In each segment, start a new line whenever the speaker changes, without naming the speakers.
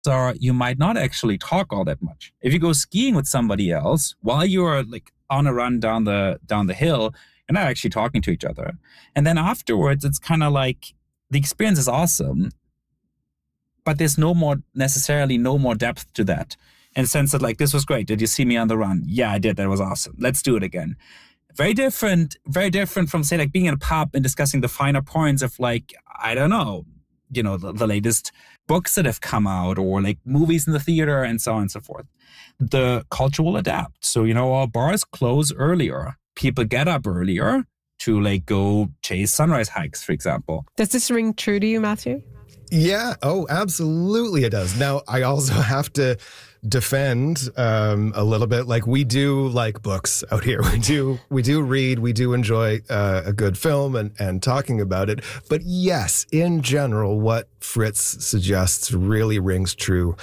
are you might not actually talk all that much. If you go skiing with somebody else while you're like on a run down the hill, you're not actually talking to each other. And then afterwards, it's kind of like the experience is awesome, but there's no more depth to that. In the sense that like, this was great. Did you see me on the run? Yeah, I did. That was awesome. Let's do it again. Very different from, say, like being in a pub and discussing the finer points of like, I don't know, the latest books that have come out or like movies in the theater and so on and so forth. The culture will adapt. So, our bars close earlier. People get up earlier to like go chase sunrise hikes, for example.
Does this ring true to you, Matthew?
Yeah. Oh, absolutely it does. Now, I also have to defend a little bit. Like, we do like books out here. We do read. We do enjoy a good film and talking about it. But yes, in general, what Fritz suggests really rings true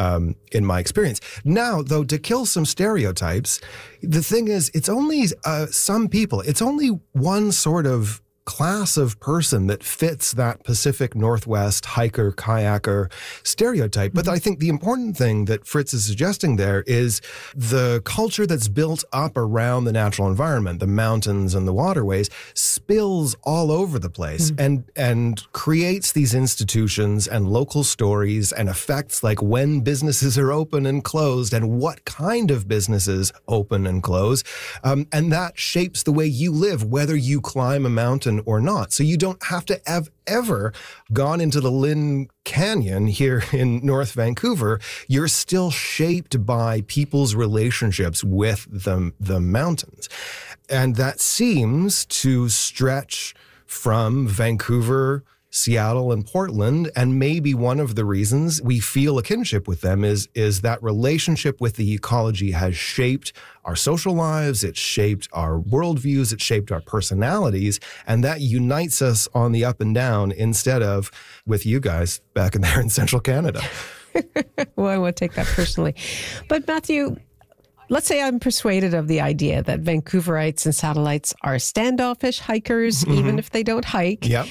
in my experience. Now, though, to kill some stereotypes, the thing is, it's only some people. It's only one sort of class of person that fits that Pacific Northwest hiker, kayaker stereotype. But I think the important thing that Fritz is suggesting there is the culture that's built up around the natural environment, the mountains and the waterways, spills all over the place and creates these institutions and local stories and affects like when businesses are open and closed and what kind of businesses open and close. And that shapes the way you live, whether you climb a mountain or not. So you don't have to have ever gone into the Lynn Canyon here in North Vancouver. You're still shaped by people's relationships with the mountains. And that seems to stretch from Vancouver, Seattle, and Portland. And maybe one of the reasons we feel a kinship with them is that relationship with the ecology has shaped our social lives, it's shaped our worldviews, it's shaped our personalities, and that unites us on the up and down instead of with you guys back in there in central Canada.
Well, I won't take that personally. But Matthew, let's say I'm persuaded of the idea that Vancouverites and satellites are standoffish hikers, even if they don't hike.
Yep.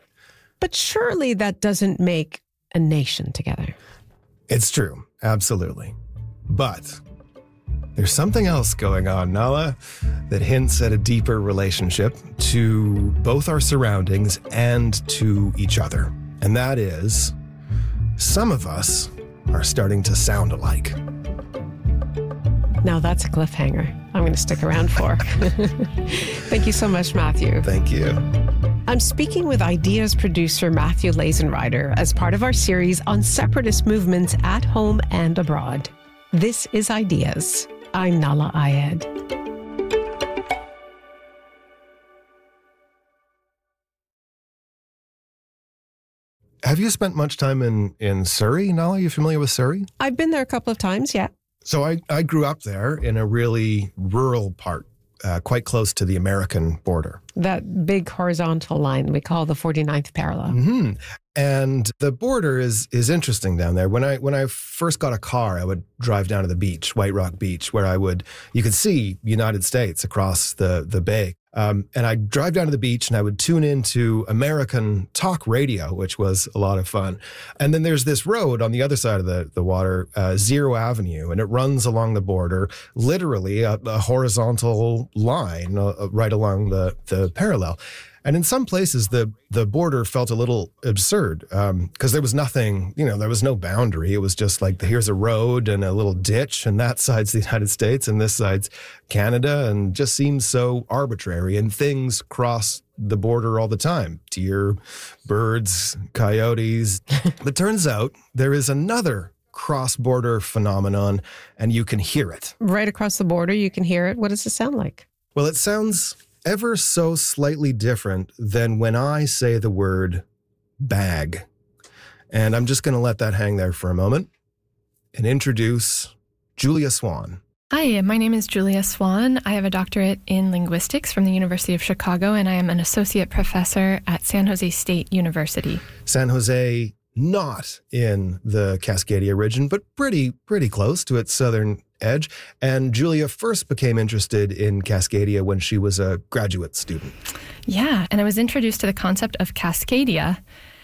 But surely that doesn't make a nation together.
It's true. Absolutely. But there's something else going on, Nala, that hints at a deeper relationship to both our surroundings and to each other. And that is, some of us are starting to sound alike.
Now that's a cliffhanger I'm going to stick around for. Thank you so much, Matthew.
Thank you.
I'm speaking with Ideas producer Matthew Lazenrider as part of our series on separatist movements at home and abroad. This is Ideas. I'm Nala Ayed.
Have you spent much time in Surrey, Nala? Are you familiar with Surrey?
I've been there a couple of times, yeah.
So I grew up there in a really rural part, quite close to the American border.
That big horizontal line we call the 49th parallel.
Mm-hmm. And the border is interesting down there. When I first got a car, I would drive down to the beach, White Rock Beach, where you could see United States across the bay. And I'd drive down to the beach and I would tune into American talk radio, which was a lot of fun. And then there's this road on the other side of the water, Zero Avenue, and it runs along the border, literally a horizontal line right along the parallel. And in some places, the border felt a little absurd because there was nothing, there was no boundary. It was just like, here's a road and a little ditch, and that side's the United States and this side's Canada, and just seems so arbitrary. And things cross the border all the time. Deer, birds, coyotes. But turns out there is another cross-border phenomenon, and you can hear it.
Right across the border, you can hear it. What does it sound like?
Well, it sounds ever so slightly different than when I say the word bag. And I'm just going to let that hang there for a moment and introduce Julia Swan.
Hi, my name is Julia Swan. I have a doctorate in linguistics from the University of Chicago, and I am an associate professor at San Jose State University.
San Jose, not in the Cascadia region, but pretty close to its southern edge. And Julia first became interested in Cascadia when she was a graduate student.
Yeah, and I was introduced to the concept of Cascadia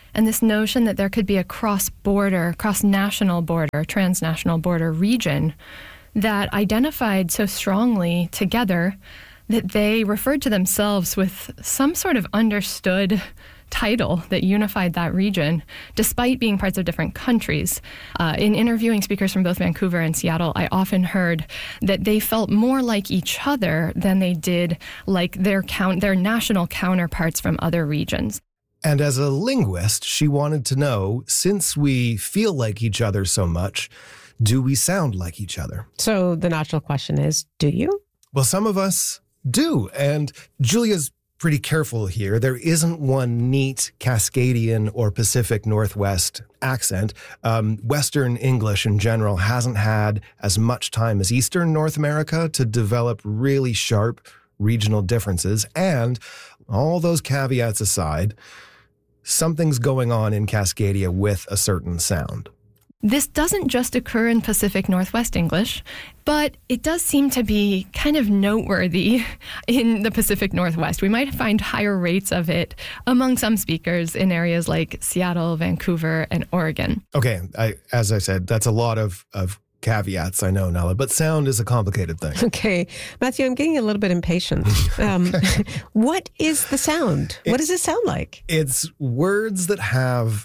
And this notion that there could be a cross-border, cross-national border, transnational border region that identified so strongly together that they referred to themselves with some sort of understood title that unified that region, despite being parts of different countries. In interviewing speakers from both Vancouver and Seattle, I often heard that they felt more like each other than they did like their national counterparts from other regions.
And as a linguist, she wanted to know, since we feel like each other so much, do we sound like each other?
So the natural question is, do you?
Well, some of us do. And Julia's pretty careful here. There isn't one neat Cascadian or Pacific Northwest accent. Western English in general hasn't had as much time as Eastern North America to develop really sharp regional differences. And all those caveats aside, something's going on in Cascadia with a certain sound.
This doesn't just occur in Pacific Northwest English, but it does seem to be kind of noteworthy in the Pacific Northwest. We might find higher rates of it among some speakers in areas like Seattle, Vancouver, and Oregon.
Okay, as I said, that's a lot of caveats, I know, Nella, but sound is a complicated thing.
Okay. Matthew, I'm getting a little bit impatient. What is the sound? What does it sound like?
It's words that have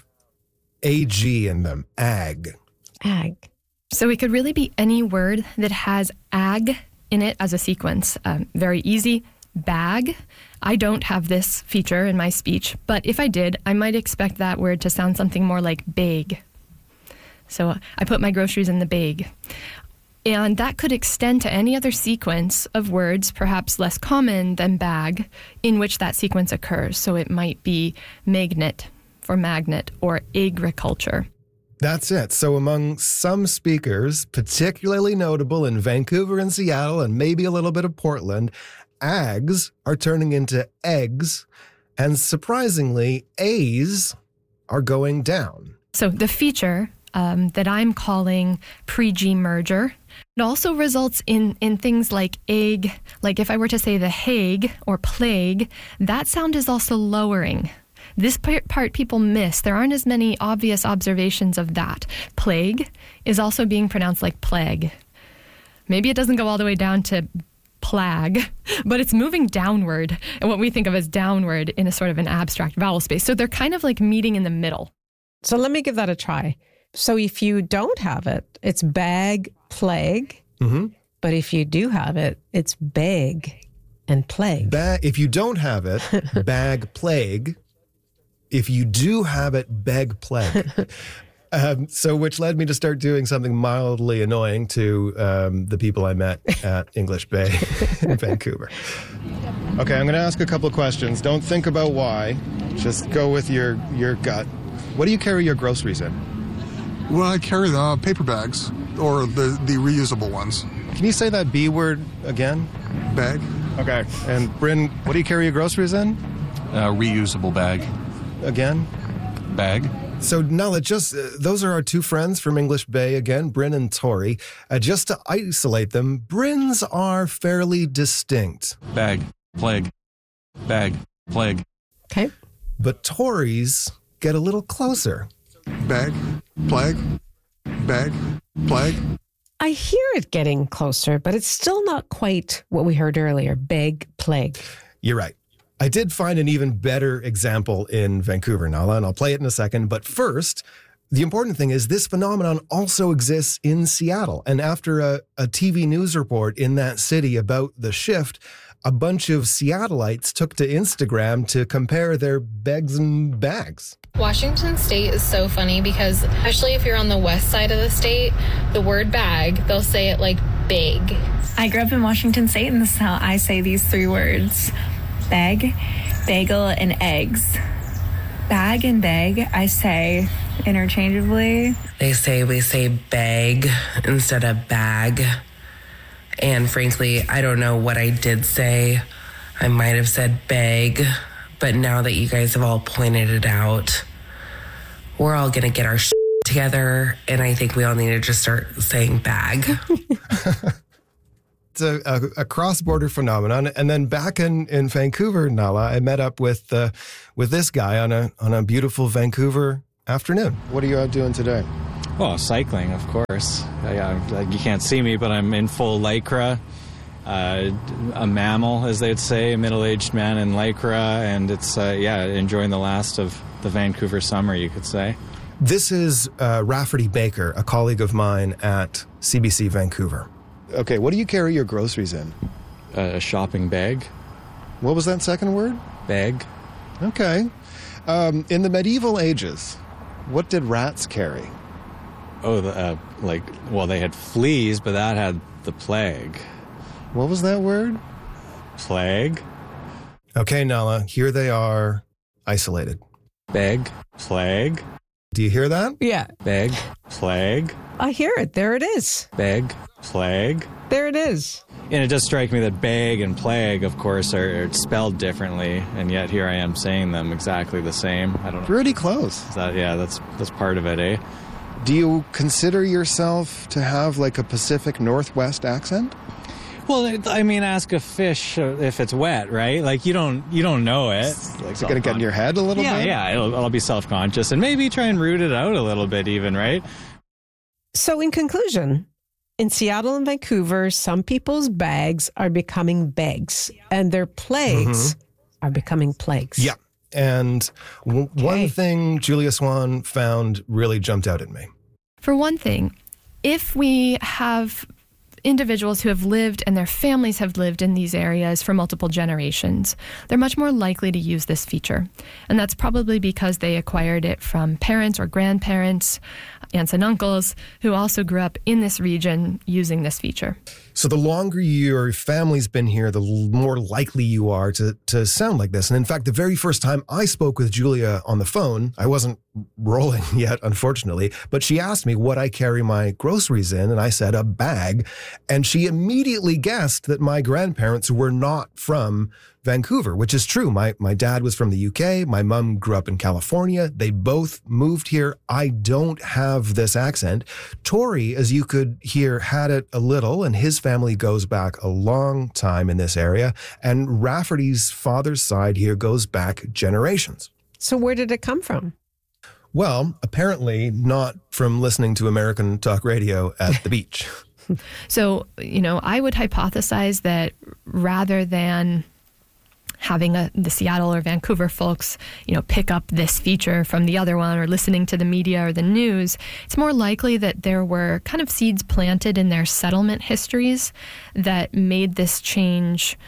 AG in them, ag.
Ag.
So it could really be any word that has ag in it as a sequence. Very easy. Bag. I don't have this feature in my speech, but if I did, I might expect that word to sound something more like bag. So I put my groceries in the bag. And that could extend to any other sequence of words, perhaps less common than bag, in which that sequence occurs. So it might be magnet for magnet or agriculture.
That's it. So among some speakers, particularly notable in Vancouver and Seattle and maybe a little bit of Portland, ags are turning into eggs, and surprisingly, A's are going down.
So the feature that I'm calling pre-G merger, it also results in things like egg, like if I were to say the Hague or plague, that sound is also lowering. This part people miss. There aren't as many obvious observations of that. Plague is also being pronounced like plague. Maybe it doesn't go all the way down to plague, but it's moving downward, and what we think of as downward in a sort of an abstract vowel space. So they're kind of like meeting in the middle.
So let me give that a try. So if you don't have it, it's bag, plague. Mm-hmm. But if you do have it, it's bag and plague.
If you don't have it, bag, plague. If you do have it, beg, plague. So which led me to start doing something mildly annoying to the people I met at English Bay in Vancouver. Okay, I'm going to ask a couple of questions. Don't think about why. Just go with your gut. What do you carry your groceries in?
Well, I carry the paper bags or the reusable ones.
Can you say that B word again?
Bag.
Okay. And Bryn, what do you carry your groceries in?
Reusable bag.
Again?
Bag.
So, Nella, just those are our two friends from English Bay again, Bryn and Tori. Just to isolate them, Bryn's are fairly distinct.
Bag. Plague. Bag. Plague.
Okay.
But Tori's get a little closer.
Bag. Plague. Bag. Plague.
I hear it getting closer, but it's still not quite what we heard earlier. Beg, plague.
You're right. I did find an even better example in Vancouver, Nala, and I'll play it in a second. But first, the important thing is this phenomenon also exists in Seattle. And after a TV news report in that city about the shift, a bunch of Seattleites took to Instagram to compare their begs and bags.
Washington State is so funny because, especially if you're on the west side of the state, the word bag, they'll say it like big.
I grew up in Washington State, and this is how I say these three words. Bag, bagel, and eggs. Bag and bag, I say interchangeably.
We say bag instead of bag. And frankly, I don't know what I did say. I might have said bag, but now that you guys have all pointed it out, we're all gonna get our together, and I think we all need to just start saying bag.
a cross-border phenomenon. And then back in Vancouver, Nala, I met up with this guy on a beautiful Vancouver afternoon. What are you out doing today?
Well, cycling, of course. You can't see me, but I'm in full Lycra. A mammal, as they'd say, a middle-aged man in Lycra, and it's, enjoying the last of the Vancouver summer, you could say.
This is Rafferty Baker, a colleague of mine at CBC Vancouver. Okay, what do you carry your groceries in?
A shopping bag.
What was that second word?
Bag.
Okay. In the medieval ages, what did rats carry?
Oh, they had fleas, but that had the plague.
What was that word?
Plague.
Okay, Nala, here they are, isolated.
Bag, plague.
Do you hear that?
Yeah.
Bag, plague.
I hear it. There it is.
Bag, plague.
There it is.
And it does strike me that bag and plague, of course, are spelled differently, and yet here I am saying them exactly the same. I don't know.
Pretty close.
That's part of it, eh?
Do you consider yourself to have like a Pacific Northwest accent?
Well, I mean, ask a fish if it's wet, right? Like you don't know it.
Is it going to get in your head a little bit?
Yeah, I'll be self-conscious and maybe try and root it out a little bit even, right?
So in conclusion, in Seattle and Vancouver, some people's bags are becoming bags and their plagues are becoming plagues.
Yeah. And one thing Julia Swan found really jumped out at me.
For one thing, if we have individuals who have lived and their families have lived in these areas for multiple generations, they're much more likely to use this feature. And that's probably because they acquired it from parents or grandparents, aunts and uncles, who also grew up in this region using this feature.
So the longer your family's been here, the more likely you are to sound like this. And in fact, the very first time I spoke with Julia on the phone, I wasn't rolling yet, unfortunately, but she asked me what I carry my groceries in, and I said a bag. And she immediately guessed that my grandparents were not from Vancouver, which is true. My dad was from the UK. My mom grew up in California. They both moved here. I don't have this accent. Tori, as you could hear, had it a little, and his family goes back a long time in this area. And Rafferty's father's side here goes back generations.
So where did it come from?
Well, apparently not from listening to American talk radio at the beach.
So, I would hypothesize that rather than having the Seattle or Vancouver folks, pick up this feature from the other one or listening to the media or the news, it's more likely that there were kind of seeds planted in their settlement histories that made this change,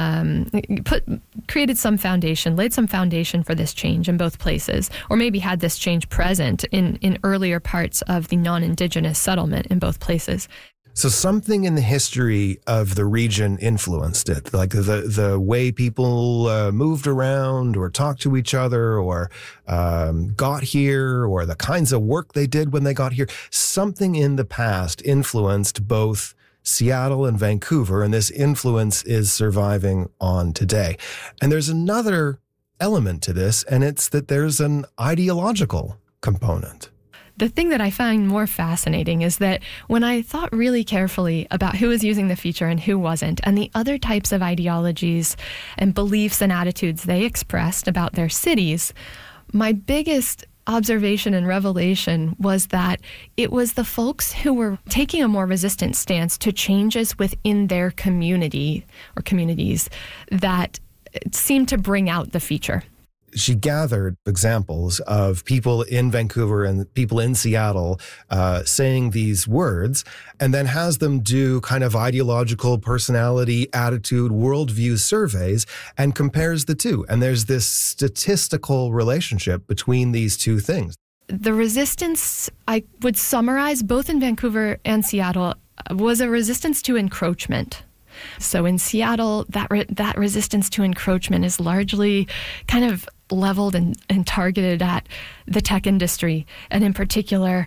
created some foundation, laid some foundation for this change in both places, or maybe had this change present in earlier parts of the non-Indigenous settlement in both places.
So something in the history of the region influenced it, like the way people moved around or talked to each other or got here or the kinds of work they did when they got here. Something in the past influenced both Seattle and Vancouver, and this influence is surviving on today. And there's another element to this, and it's that there's an ideological component.
The thing that I find more fascinating is that when I thought really carefully about who was using the feature and who wasn't, and the other types of ideologies and beliefs and attitudes they expressed about their cities, my biggest observation and revelation was that it was the folks who were taking a more resistant stance to changes within their community or communities that seemed to bring out the feature.
She gathered examples of people in Vancouver and people in Seattle saying these words, and then has them do kind of ideological personality, attitude, worldview surveys and compares the two. And there's this statistical relationship between these two things.
The resistance, I would summarize both in Vancouver and Seattle, was a resistance to encroachment. So in Seattle, that resistance to encroachment is largely kind of leveled and targeted at the tech industry, and in particular,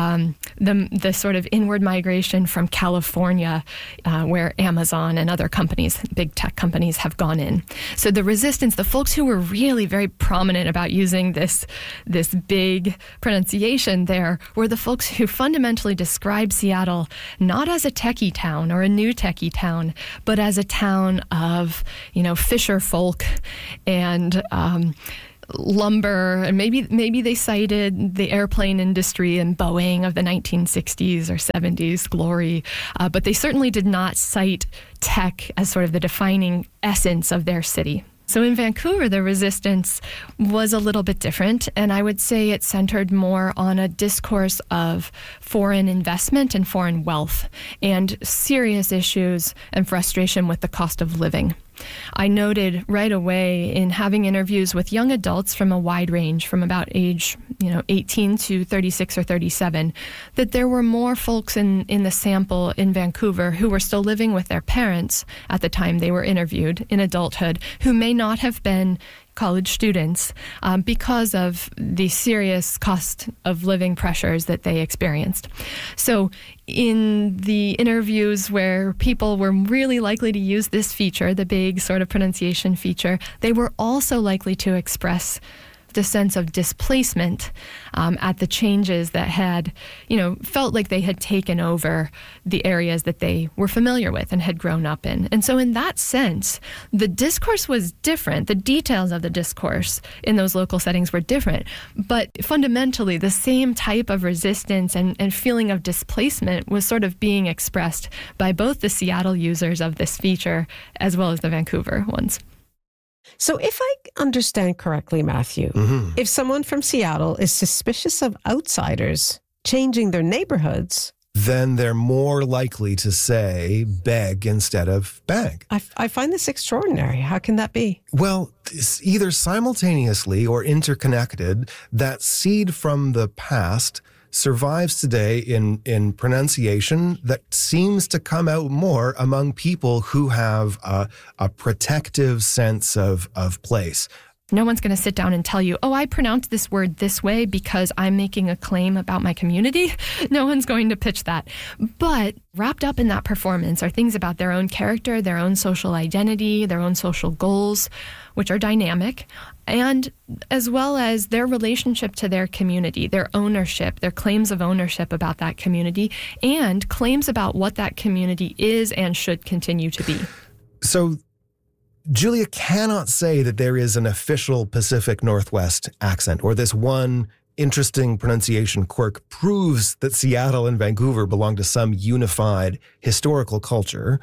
the sort of inward migration from California, where Amazon and other companies, big tech companies, have gone in. So the resistance, the folks who were really very prominent about using this big pronunciation there, were the folks who fundamentally described Seattle not as a techie town or a new techie town, but as a town of, fisher folk and lumber, and maybe they cited the airplane industry and Boeing of the 1960s or 70s glory, but they certainly did not cite tech as sort of the defining essence of their city. So in Vancouver, the resistance was a little bit different, and I would say it centered more on a discourse of foreign investment and foreign wealth and serious issues and frustration with the cost of living. I noted right away in having interviews with young adults from a wide range, from about age 18 to 36 or 37, that there were more folks in the sample in Vancouver who were still living with their parents at the time they were interviewed in adulthood, who may not have been college students because of the serious cost of living pressures that they experienced. So in the interviews where people were really likely to use this feature, the big sort of pronunciation feature, they were also likely to express the sense of displacement at the changes that had, felt like they had taken over the areas that they were familiar with and had grown up in. And so in that sense, the discourse was different. The details of the discourse in those local settings were different. But fundamentally, the same type of resistance and feeling of displacement was sort of being expressed by both the Seattle users of this feature as well as the Vancouver ones.
So if I understand correctly, Matthew, if someone from Seattle is suspicious of outsiders changing their neighborhoods,
then they're more likely to say beg instead of bag.
I find this extraordinary. How can that be?
Well, either simultaneously or interconnected, that seed from the past survives today in pronunciation that seems to come out more among people who have a protective sense of place.
No one's going to sit down and tell you, I pronounce this word this way because I'm making a claim about my community. No one's going to pitch that. But wrapped up in that performance are things about their own character, their own social identity, their own social goals, which are dynamic, and as well as their relationship to their community, their ownership, their claims of ownership about that community, and claims about what that community is and should continue to be.
So Julia cannot say that there is an official Pacific Northwest accent, or this one interesting pronunciation quirk proves that Seattle and Vancouver belong to some unified historical culture.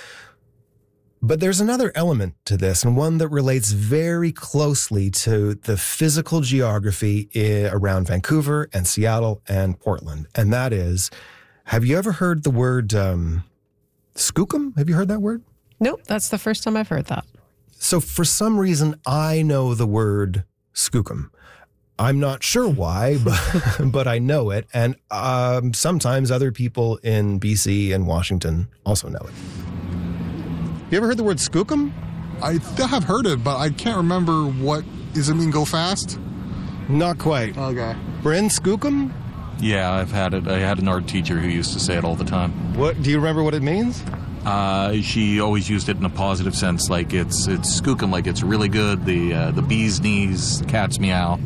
But there's another element to this, and one that relates very closely to the physical geography around Vancouver and Seattle and Portland. And that is, have you ever heard the word skookum? Have you heard that word?
Nope, that's the first time I've heard that.
So for some reason, I know the word skookum. I'm not sure why, but I know it. And sometimes other people in BC and Washington also know it. You ever heard the word skookum?
I have heard it, but I can't remember what. Does it mean go fast?
Not quite.
Okay.
Bryn, skookum?
Yeah, I've had it. I had an art teacher who used to say it all the time.
What? Do you remember what it means?
She always used it in a positive sense, like it's skookum, like it's really good. The bee's knees, the cat's meow.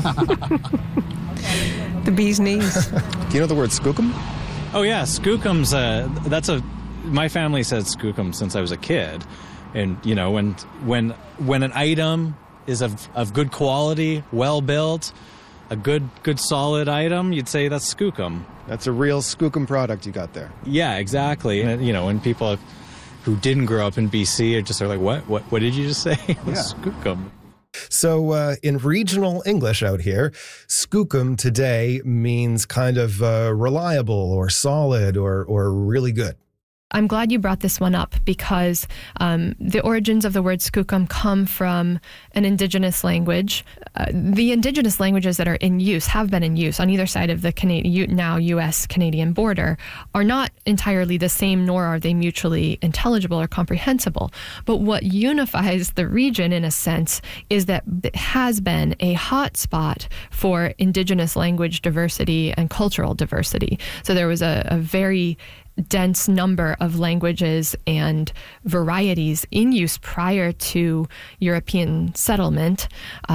The bee's knees.
Do you know the word skookum?
Oh yeah, skookum's. My family said skookum since I was a kid, and when an item is of good quality, well built, a good solid item, you'd say that's skookum.
That's a real skookum product you got there.
Yeah, exactly. And when people who didn't grow up in BC are just like, what did you just say? Skookum.
So in regional English out here, skookum today means kind of reliable or solid or really good.
I'm glad you brought this one up because the origins of the word skookum come from an indigenous language. The indigenous languages that are in use, have been in use on either side of the now U.S.-Canadian border, are not entirely the same, nor are they mutually intelligible or comprehensible. But what unifies the region, in a sense, is that it has been a hot spot for indigenous language diversity and cultural diversity. So there was a very dense number of languages and varieties in use prior to European settlement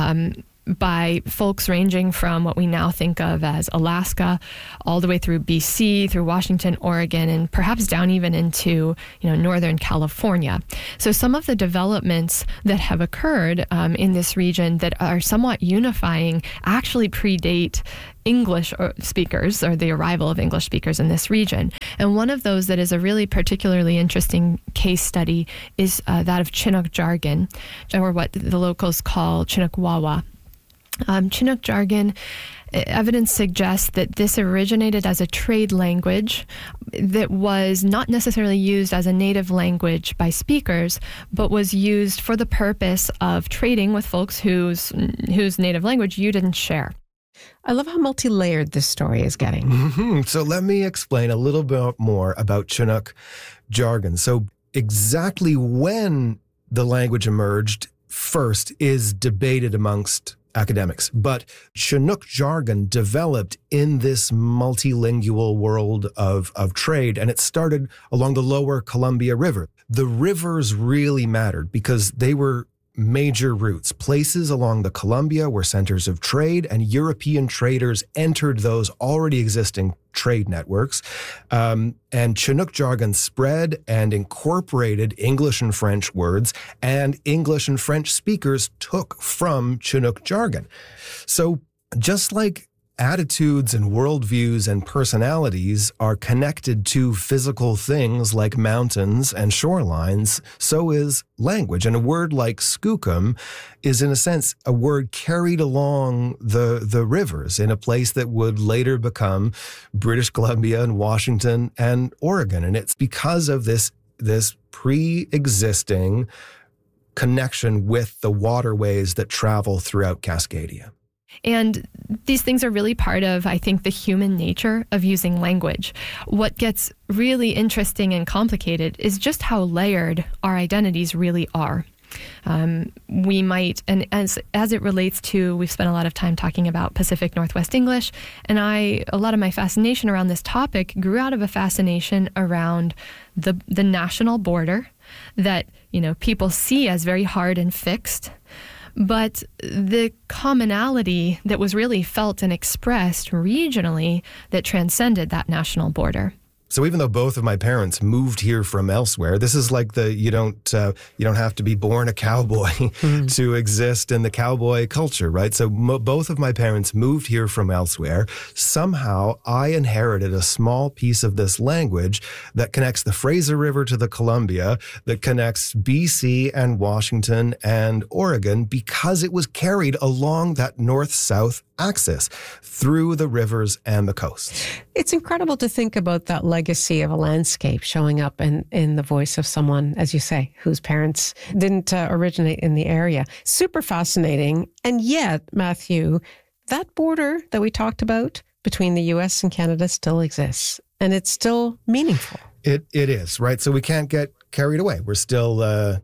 by folks ranging from what we now think of as Alaska all the way through BC, through Washington, Oregon, and perhaps down even into Northern California. So some of the developments that have occurred in this region that are somewhat unifying actually predate English speakers, or the arrival of English speakers in this region. And one of those that is a really particularly interesting case study is that of Chinook jargon, or what the locals call Chinook Wawa. Chinook jargon, evidence suggests that this originated as a trade language that was not necessarily used as a native language by speakers, but was used for the purpose of trading with folks whose native language you didn't share.
I love how multi-layered this story is getting.
So let me explain a little bit more about Chinook jargon. So exactly when the language emerged first is debated amongst academics, but Chinook jargon developed in this multilingual world of trade, and it started along the lower Columbia River. The rivers really mattered because they were major routes. Places along the Columbia were centers of trade, and European traders entered those already existing trade networks. And Chinook jargon spread and incorporated English and French words, and English and French speakers took from Chinook jargon. So just like attitudes and worldviews and personalities are connected to physical things like mountains and shorelines, so is language. And a word like skookum is, in a sense, a word carried along the rivers in a place that would later become British Columbia and Washington and Oregon. And it's because of this pre-existing connection with the waterways that travel throughout Cascadia.
And these things are really part of, I think, the human nature of using language. What gets really interesting and complicated is just how layered our identities really are. We might, and as it relates to, we've spent a lot of time talking about Pacific Northwest English, and a lot of my fascination around this topic grew out of a fascination around the national border that, people see as very hard and fixed. But the commonality that was really felt and expressed regionally that transcended that national border.
So even though both of my parents moved here from elsewhere, this is like you don't have to be born a cowboy to exist in the cowboy culture, right? So both of my parents moved here from elsewhere. Somehow I inherited a small piece of this language that connects the Fraser River to the Columbia, that connects BC and Washington and Oregon, because it was carried along that north-south axis through the rivers and the coast.
It's incredible to think about that legacy of a landscape showing up in the voice of someone, as you say, whose parents didn't originate in the area. Super fascinating. And yet, Matthew, that border that we talked about between the U.S. and Canada still exists, and it's still meaningful.
It is, right? So we can't get carried away. We're still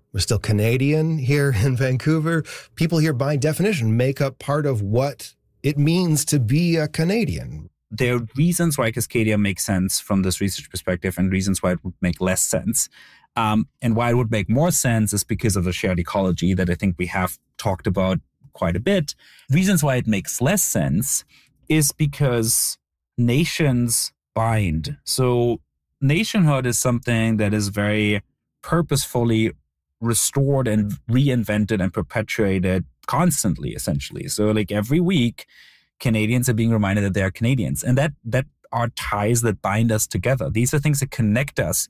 Canadian here in Vancouver. People here, by definition, make up part of what it means to be a Canadian.
There are reasons why Cascadia makes sense from this research perspective and reasons why it would make less sense. And why it would make more sense is because of the shared ecology that I think we have talked about quite a bit. Reasons why it makes less sense is because nations bind. So nationhood is something that is very purposefully restored and reinvented and perpetuated constantly, essentially. So like every week, Canadians are being reminded that they are Canadians, and that are ties that bind us together. These are things that connect us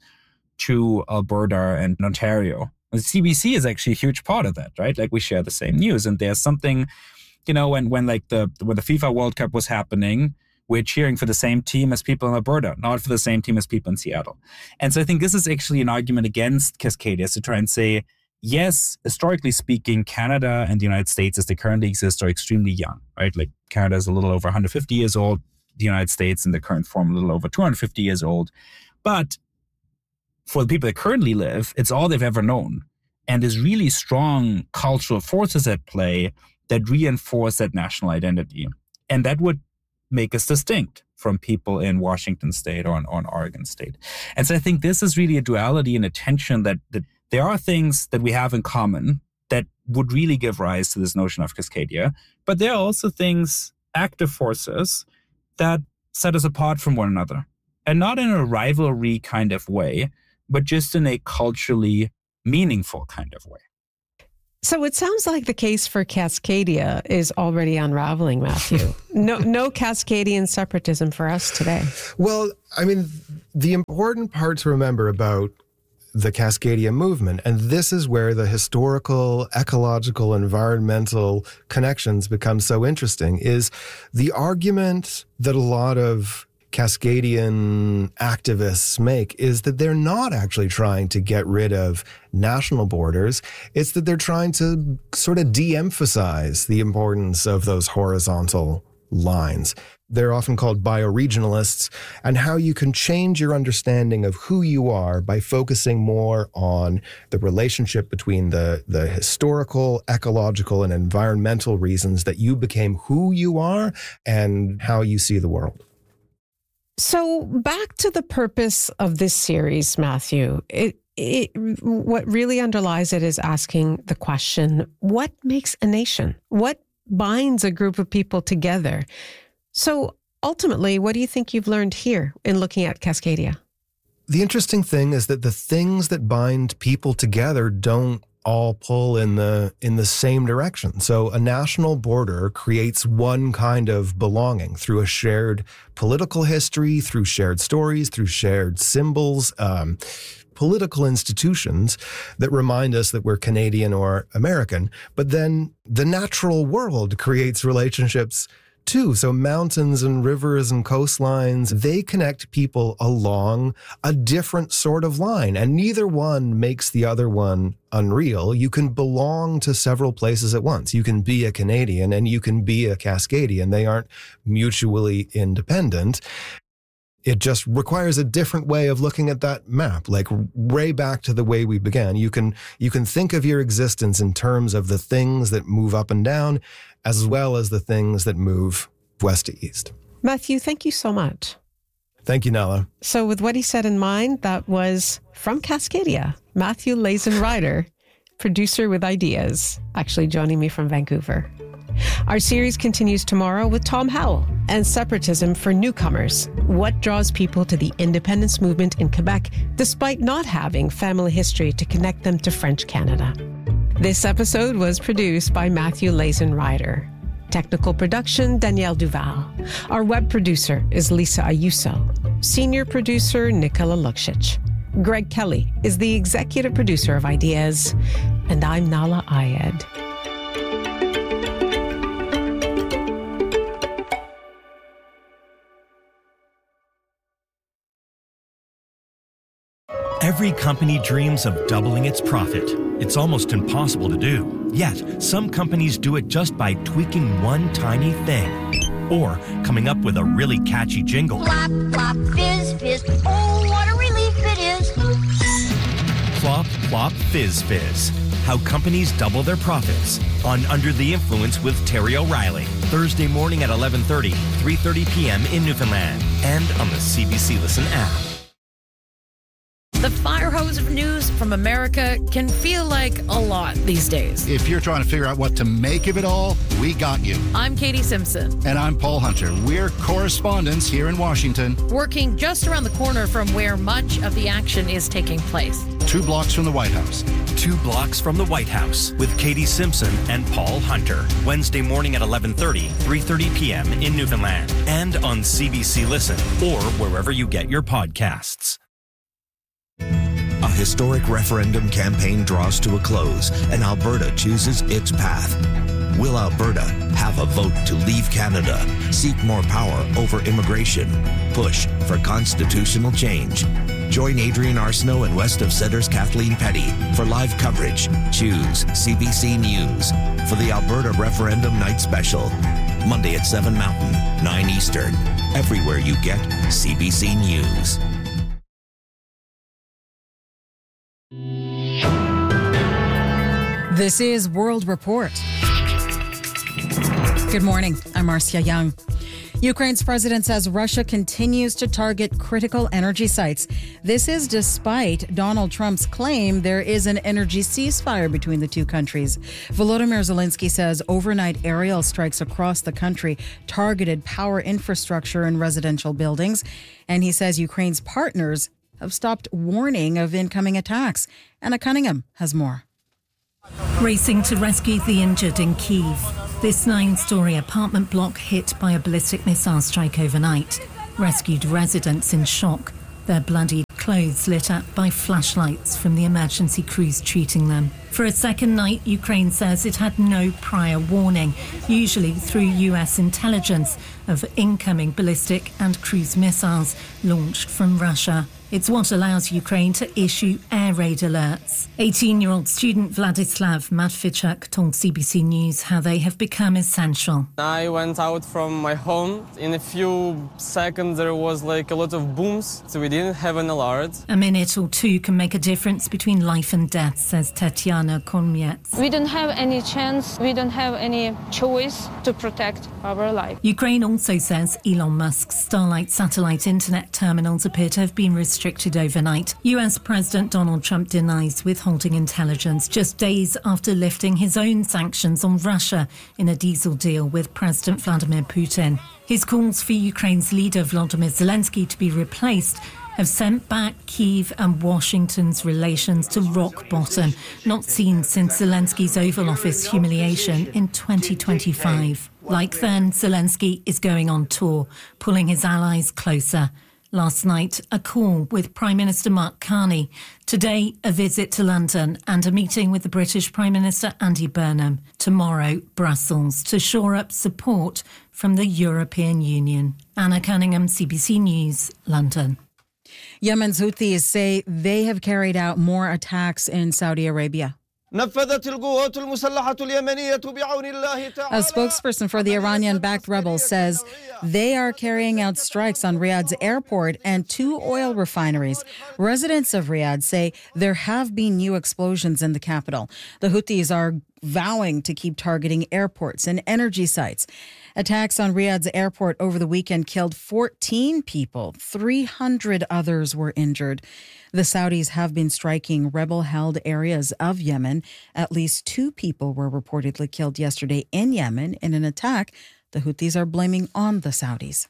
to Alberta and Ontario. The CBC is actually a huge part of that, right? Like we share the same news, and there's something, when the FIFA World Cup was happening, we're cheering for the same team as people in Alberta, not for the same team as people in Seattle. And so I think this is actually an argument against Cascadia, to try and say, yes, historically speaking, Canada and the United States as they currently exist are extremely young, right? Like Canada is a little over 150 years old, the United States in the current form a little over 250 years old. But for the people that currently live, it's all they've ever known. And there's really strong cultural forces at play that reinforce that national identity. And that would make us distinct from people in Washington State or in Oregon State. And so I think this is really a duality and a tension that there are things that we have in common that would really give rise to this notion of Cascadia. But there are also things, active forces, that set us apart from one another. And not in a rivalry kind of way, but just in a culturally meaningful kind of way.
So it sounds like the case for Cascadia is already unraveling, Matthew. No Cascadian separatism for us today.
Well, I mean, the important part to remember about the Cascadia movement, and this is where the historical, ecological, environmental connections become so interesting, is the argument that a lot of Cascadian activists make is that they're not actually trying to get rid of national borders. It's that they're trying to sort of de-emphasize the importance of those horizontal lines. They're often called bioregionalists, and how you can change your understanding of who you are by focusing more on the relationship between the historical, ecological, and environmental reasons that you became who you are and how you see the world.
So back to the purpose of this series, Matthew. What really underlies it is asking the question, what makes a nation? What binds a group of people together? So ultimately, what do you think you've learned here in looking at Cascadia?
The interesting thing is that the things that bind people together don't all pull in the same direction. So a national border creates one kind of belonging through a shared political history, through shared stories, through shared symbols, political institutions that remind us that we're Canadian or American. But then the natural world creates relationships too. So mountains and rivers and coastlines, they connect people along a different sort of line, and neither one makes the other one unreal. You can belong to several places at once. You can be a Canadian and you can be a Cascadian. They aren't mutually independent. It just requires a different way of looking at that map, like way back to the way we began. You can think of your existence in terms of the things that move up and down, as well as the things that move west to east.
Matthew, thank you so much.
Thank you, Nala.
So with what he said in mind, that was from Cascadia, Matthew Lazen-Ryder, producer with ideas, actually joining me from Vancouver. Our series continues tomorrow with Tom Howell and separatism for newcomers. What draws people to the independence movement in Quebec, despite not having family history to connect them to French Canada? This episode was produced by Matthew Lazen-Ryder. Technical production, Danielle Duval. Our web producer is Lisa Ayuso. Senior producer, Nicola Luksic. Greg Kelly is the executive producer of Ideas. And I'm Nala Ayed.
Every company dreams of doubling its profit. It's almost impossible to do. Yet, some companies do it just by tweaking one tiny thing. Or coming up with a really catchy jingle.
Plop, plop, fizz, fizz. Oh, what a relief it is.
Plop, plop, fizz, fizz. How companies double their profits. On Under the Influence with Terry O'Reilly. Thursday morning at 11:30, 3:30 p.m. in Newfoundland. And on the CBC Listen app.
The fire hose of news from America can feel like a lot these days.
If you're trying to figure out what to make of it all, we got you.
I'm Katie Simpson.
And I'm Paul Hunter. We're correspondents here in Washington.
Working just around the corner from where much of the action is taking place.
2 blocks from the White House.
2 blocks from the White House with Katie Simpson and Paul Hunter. Wednesday morning at 11:30, 3:30 p.m. in Newfoundland. And on CBC Listen or wherever you get your podcasts.
A historic referendum campaign draws to a close, and Alberta chooses its path.
Will Alberta have a vote to leave Canada? Seek more power over immigration. Push for constitutional change. Join Adrian Arsenault and West of Centre's Kathleen Petty for live coverage. Choose CBC News for the Alberta Referendum Night Special. Monday at 7 Mountain, 9 Eastern. Everywhere you get CBC News.
This is World Report. Good morning. I'm Marcia Young. Ukraine's president says Russia continues to target critical energy sites. This is despite Donald Trump's claim there is an energy ceasefire between the two countries. Volodymyr Zelensky says overnight aerial strikes across the country targeted power infrastructure and residential buildings. And he says Ukraine's partners have stopped warning of incoming attacks. Anna Cunningham has more.
Racing to rescue the injured in Kyiv. This 9-story apartment block hit by a ballistic missile strike overnight. Rescued residents in shock, their bloodied clothes lit up by flashlights from the emergency crews treating them. For a second night, Ukraine says it had no prior warning, usually through US intelligence, of incoming ballistic and cruise missiles launched from Russia. It's what allows Ukraine to issue air raid alerts. 18-year-old student Vladislav Matvichuk told CBC News how they have become essential.
I went out from my home. In a few seconds there was like a lot of booms, so we didn't have an alert.
A minute or two can make a difference between life and death, says Tatiana Konmiets.
We don't have any chance, we don't have any choice to protect our life.
Ukraine also says Elon Musk's Starlink satellite internet terminals appear to have been restricted overnight. US President Donald Trump denies withholding intelligence just days after lifting his own sanctions on Russia in a diesel deal with President Vladimir Putin. His calls for Ukraine's leader Volodymyr Zelensky to be replaced have sent back Kyiv and Washington's relations to rock bottom, not seen since Zelensky's Oval Office humiliation in 2025. Like then, Zelensky is going on tour, pulling his allies closer. Last night, a call with Prime Minister Mark Carney. Today, a visit to London and a meeting with the British Prime Minister Andy Burnham. Tomorrow, Brussels, to shore up support from the European Union. Anna Cunningham, CBC News, London.
Yemen's Houthis say they have carried out more attacks in Saudi Arabia. A spokesperson for the Iranian-backed rebels says they are carrying out strikes on Riyadh's airport and 2 oil refineries. Residents of Riyadh say there have been new explosions in the capital. The Houthis are vowing to keep targeting airports and energy sites. Attacks on Riyadh's airport over the weekend killed 14 people. 300 others were injured. The Saudis have been striking rebel-held areas of Yemen. At least 2 people were reportedly killed yesterday in Yemen in an attack the Houthis are blaming on the Saudis.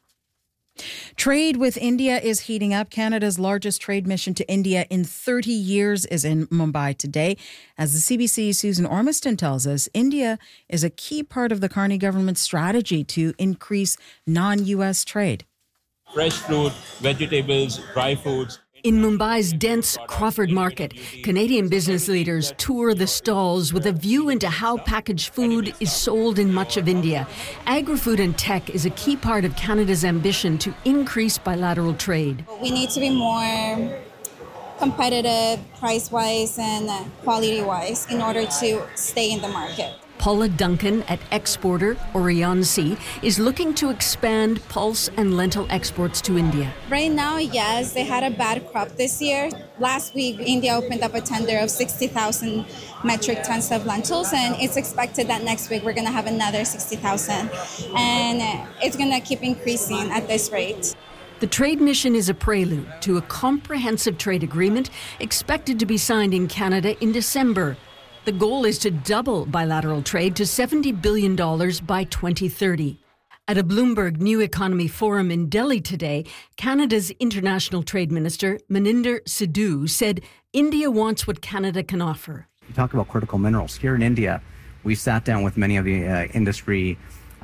Trade with India is heating up. Canada's largest trade mission to India in 30 years is in Mumbai today. As the CBC's Susan Ormiston tells us, India is a key part of the Carney government's strategy to increase non-U.S. trade.
Fresh fruit, vegetables, dry foods.
In Mumbai's dense Crawford Market, Canadian business leaders tour the stalls with a view into how packaged food is sold in much of India. Agri-food and tech is a key part of Canada's ambition to increase bilateral trade.
We need to be more competitive price-wise and quality-wise in order to stay in the market.
Paula Duncan at exporter Orion-C is looking to expand pulse and lentil exports to India.
Right now, yes, they had a bad crop this year. Last week, India opened up a tender of 60,000 metric tons of lentils, and it's expected that next week we're going to have another 60,000. And it's going to keep increasing at this rate.
The trade mission is a prelude to a comprehensive trade agreement expected to be signed in Canada in December. The goal is to double bilateral trade to $70 billion by 2030. At a Bloomberg New Economy Forum in Delhi today, Canada's International Trade Minister, Maninder Sidhu, said India wants what Canada can offer.
You talk about critical minerals. Here in India, we sat down with many of the industry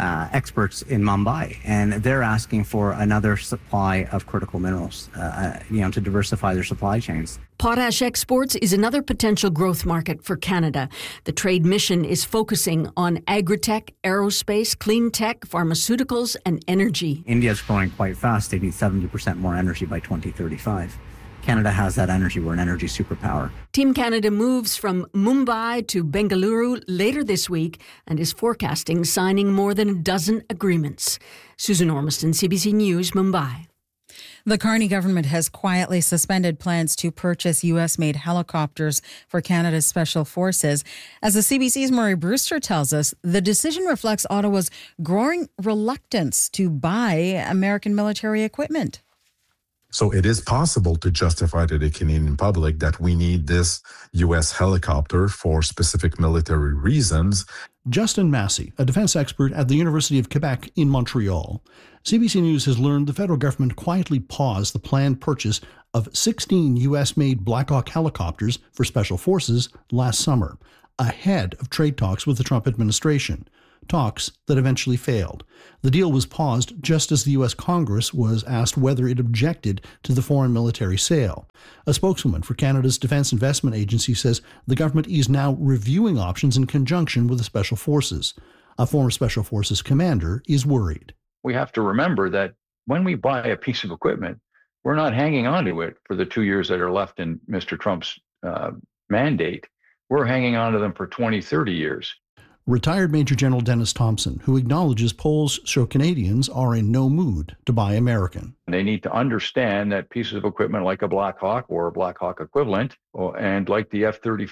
experts in Mumbai, and they're asking for another supply of critical minerals, to diversify their supply chains.
Potash exports is another potential growth market for Canada. The trade mission is focusing on agritech, aerospace, clean tech, pharmaceuticals, and energy.
India's growing quite fast. They need 70% more energy by 2035. Canada has that energy. We're an energy superpower.
Team Canada moves from Mumbai to Bengaluru later this week and is forecasting signing more than a dozen agreements. Susan Ormiston, CBC News, Mumbai.
The Carney government has quietly suspended plans to purchase U.S.-made helicopters for Canada's special forces. As the CBC's Murray Brewster tells us, the decision reflects Ottawa's growing reluctance to buy American military equipment.
So it is possible to justify to the Canadian public that we need this U.S. helicopter for specific military reasons.
Justin Massey, a defense expert at the University of Quebec in Montreal. CBC News has learned the federal government quietly paused the planned purchase of 16 U.S.-made Black Hawk helicopters for special forces last summer, ahead of trade talks with the Trump administration. Talks that eventually failed. The deal was paused just as the U.S. Congress was asked whether it objected to the foreign military sale. A spokeswoman for Canada's Defence Investment Agency says the government is now reviewing options in conjunction with the Special Forces. A former Special Forces commander is worried.
We have to remember that when we buy a piece of equipment, we're not hanging on to it for the 2 years that are left in Mr. Trump's mandate. We're hanging on to them for 20, 30 years.
Retired Major General Dennis Thompson, who acknowledges polls show Canadians are in no mood to buy American.
They need to understand that pieces of equipment like a Black Hawk or a Black Hawk equivalent, and like the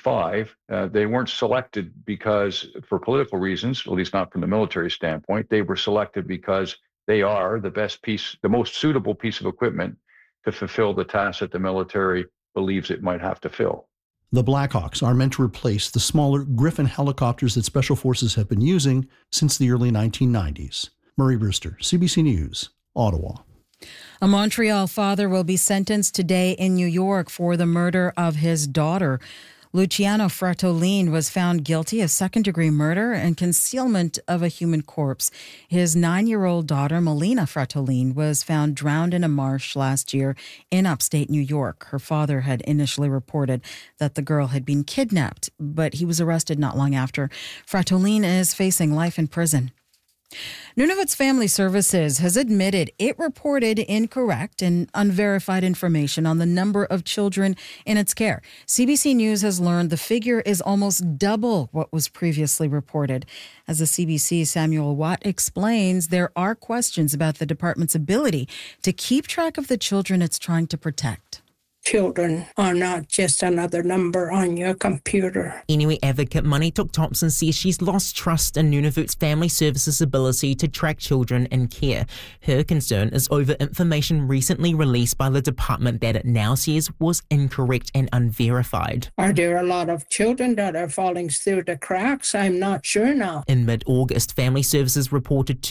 F-35, they weren't selected because for political reasons, at least not from the military standpoint. They were selected because they are the best piece, the most suitable piece of equipment to fulfill the task that the military believes it might have to fill.
The Blackhawks are meant to replace the smaller Griffin helicopters that Special Forces have been using since the early 1990s. Murray Brewster, CBC News, Ottawa.
A Montreal father will be sentenced today in New York for the murder of his daughter. Luciano Fratolin was found guilty of second-degree murder and concealment of a human corpse. His 9-year-old daughter, Melina Fratolin, was found drowned in a marsh last year in upstate New York. Her father had initially reported that the girl had been kidnapped, but he was arrested not long after. Fratolin is facing life in prison. Nunavut's Family Services has admitted it reported incorrect and unverified information on the number of children in its care. CBC News has learned the figure is almost double what was previously reported. As the CBC's Samuel Watt explains, there are questions about the department's ability to keep track of the children it's trying to protect.
Children are not just another number on your computer.
Inuit advocate Manitok Thompson says she's lost trust in Nunavut's Family Services' ability to track children in care. Her concern is over information recently released by the department that it now says was incorrect and unverified.
Are there a lot of children that are falling through the cracks? I'm not sure now.
In mid-August, Family Services reported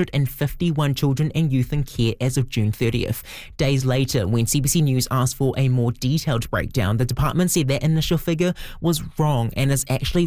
251 children and youth in care as of June 30th. Days later, when CBC News asked for a more detailed breakdown, the department said that initial figure was wrong and is actually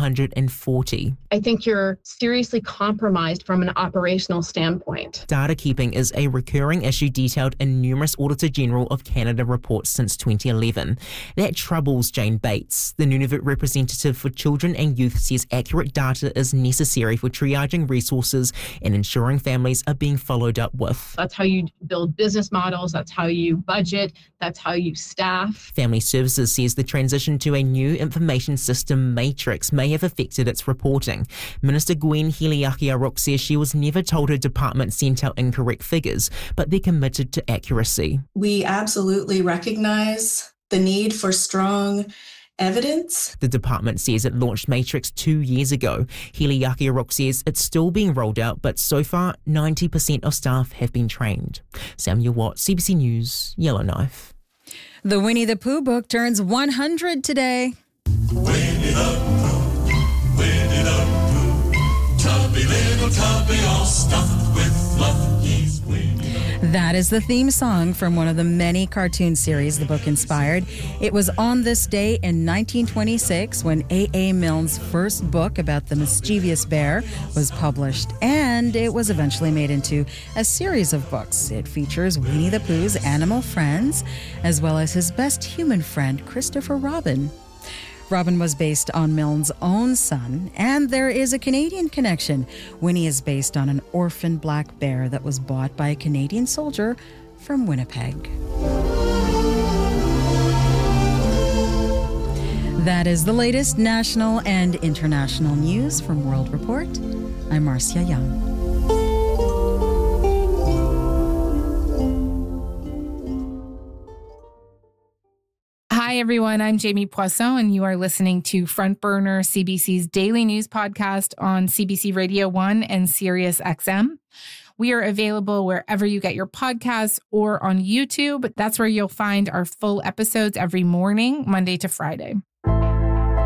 440.
I think you're seriously compromised from an operational standpoint.
Data keeping is a recurring issue detailed in numerous Auditor General of Canada reports since 2011. That troubles Jane Bates. The Nunavut representative for children and youth says accurate data is necessary for triaging resources and ensuring families are being followed up with.
That's how you build business models. That's how you budget. That's how you staff.
Family Services says the transition to a new information system matrix may have affected its reporting. Minister Gwen Hiliaki-Aruk says she was never told her department sent out incorrect figures, but they're committed to accuracy.
We absolutely recognize the need for strong evidence.
The department says it launched Matrix 2 years ago. Hiliaki-Aruk says it's still being rolled out, but so far 90% of staff have been trained. Samuel Watt, CBC News, Yellowknife.
The Winnie the Pooh book turns 100 today.
Winnie the Pooh, Winnie the Pooh, tubby little tubby all stuffed with fluff, he's Winnie the Pooh.
That is the theme song from one of the many cartoon series the book inspired. It was on this day in 1926 when A.A. Milne's first book about the mischievous bear was published, and it was eventually made into a series of books. It features Winnie the Pooh's animal friends, as well as his best human friend, Christopher Robin. Robin was based on Milne's own son, and there is a Canadian connection. Winnie is based on an orphan black bear that was bought by a Canadian soldier from Winnipeg. That is the latest national and international news from World Report. I'm Marcia Young.
Hi, everyone. I'm Jamie Poisson, and you are listening to Front Burner, CBC's daily news podcast on CBC Radio 1 and Sirius XM. We are available wherever you get your podcasts or on YouTube. That's where you'll find our full episodes every morning, Monday to Friday.